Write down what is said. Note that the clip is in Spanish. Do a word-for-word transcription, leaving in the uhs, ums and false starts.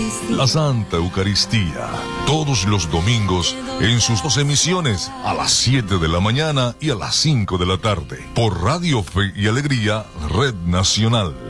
La Santa Eucaristía, todos los domingos en sus dos emisiones, a las siete de la mañana y a las cinco de la tarde, por Radio Fe y Alegría, Red Nacional.